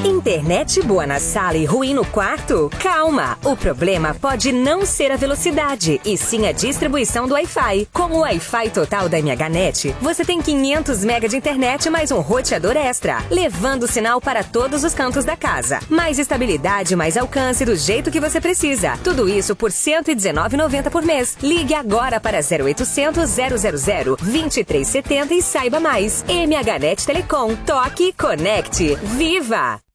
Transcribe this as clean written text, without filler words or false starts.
Internet boa na sala e ruim no quarto? Calma! O problema pode não ser a velocidade, e sim a distribuição do Wi-Fi. Com o Wi-Fi total da MHNet, você tem 500 MB de internet mais um roteador extra, levando o sinal para todos os cantos da casa. Mais estabilidade, mais alcance do jeito que você precisa. Tudo isso por R$ 119,90 por mês. Ligue agora para 0800 000 2370 e saiba mais. MHNet Telecom. Toque e conecte. Viva!